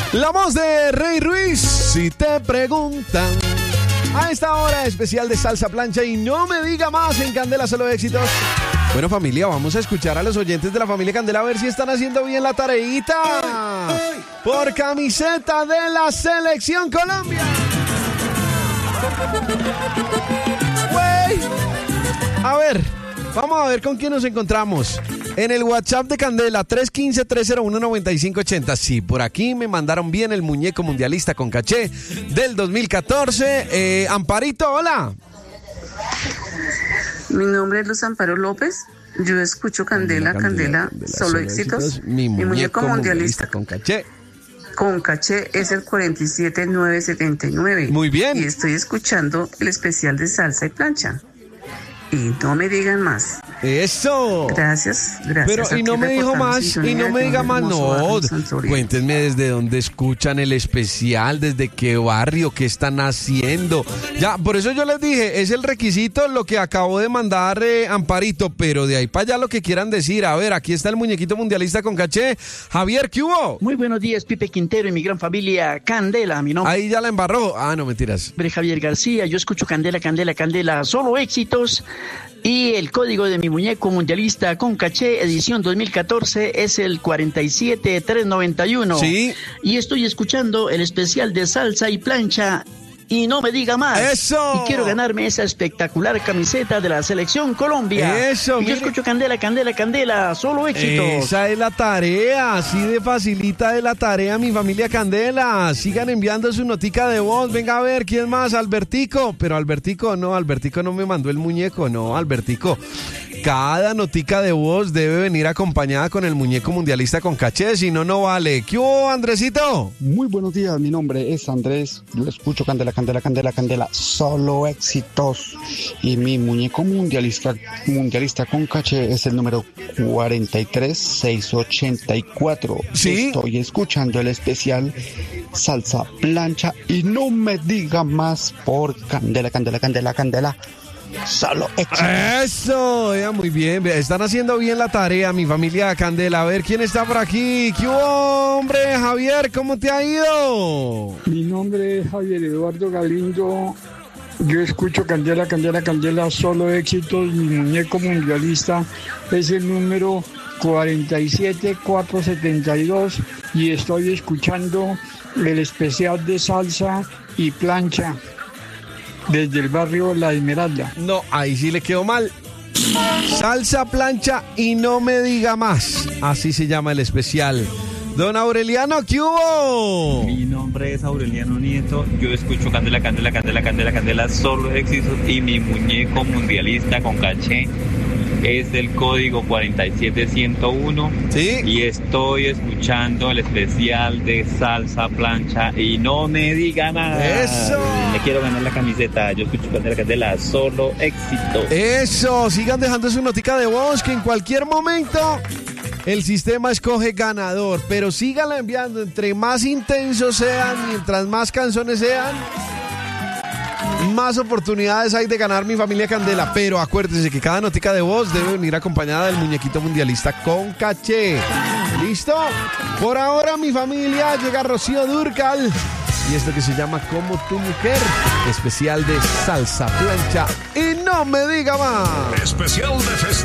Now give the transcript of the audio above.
La voz de Rey Ruiz, si te preguntan. A esta hora especial de salsa plancha y no me diga más en Candela Solo Éxitos. Bueno, familia, vamos a escuchar a los oyentes de la familia Candela a ver si están haciendo bien la tareita. Por camiseta de la Selección Colombia. Güey. A ver, vamos a ver con quién nos encontramos. En el WhatsApp de Candela, 315-301-9580. Sí, por aquí me mandaron bien el muñeco mundialista con caché del 2014. Amparito, hola. Mi nombre es Luz Amparo López. Yo escucho Candela, solo éxitos. Mi muñeco mundialista con caché. Con caché es el 47979. Muy bien. Y estoy escuchando el especial de salsa y plancha. Y no me digan más. Eso. Gracias. Pero y no me dijo más, y no me diga más, no. Cuéntenme desde dónde escuchan el especial, desde qué barrio, qué están haciendo. Ya, por eso yo les dije, es el requisito lo que acabo de mandar Amparito, pero de ahí para allá lo que quieran decir. A ver, aquí está el muñequito mundialista con caché. Javier, ¿qué hubo? Muy buenos días, Pipe Quintero y mi gran familia Candela, mi nombre. Ahí ya la embarró. Ah, no, mentiras. Javier García, yo escucho Candela, solo éxitos. Y el código de mi muñeco mundialista con caché, edición 2014, es el 47391. Sí. Y estoy escuchando el especial de salsa y plancha. Y no me diga más. ¡Eso! Y quiero ganarme esa espectacular camiseta de la Selección Colombia. ¡Eso! Y yo escucho Candela, solo éxitos. Esa es la tarea, así de facilita de la tarea, mi familia Candela. Sigan enviando su notica de voz. Venga a ver, ¿quién más? Albertico. Pero Albertico no me mandó el muñeco, no, Albertico. Cada notica de voz debe venir acompañada con el muñeco mundialista con caché, si no, no vale. ¿Qué hubo, Andresito? Muy buenos días, mi nombre es Andrés. Yo escucho Candela, solo éxitos. Y mi muñeco mundialista con caché es el número 43684. ¿Sí? Estoy escuchando el especial salsa plancha y no me diga más por Candela. Solo éxitos. Eso, ya muy bien. Están haciendo bien la tarea, mi familia Candela. A ver quién está por aquí. ¿Qué hubo, hombre? Javier, ¿cómo te ha ido? Mi nombre es Javier Eduardo Galindo. Yo escucho Candela, solo éxitos. Mi muñeco mundialista es el número 47472 y estoy escuchando el especial de salsa y plancha desde el barrio La Esmeralda. No, ahí sí le quedó mal. Salsa, plancha y no me diga más. Así se llama el especial. Don Aureliano, ¿qué hubo? Mi nombre es Aureliano Nieto. Yo escucho Candela, solo éxitos. Y mi muñeco mundialista con caché es el código 47101. Sí. Y estoy escuchando el especial de salsa plancha y no me diga nada. Eso. Me quiero ganar la camiseta. Yo escucho Candela, solo éxito. Eso. Sigan dejando su notica de voz que en cualquier momento el sistema escoge ganador. Pero síganla enviando. Entre más intensos sean, mientras más canciones sean, más oportunidades hay de ganar mi familia Candela. Pero acuérdense que cada notica de voz debe venir acompañada del muñequito mundialista con caché. ¿Listo? Por ahora, mi familia, llega Rocío Dúrcal y esto que se llama Como tu mujer, especial de salsa plancha y no me diga más. Especial de festejo.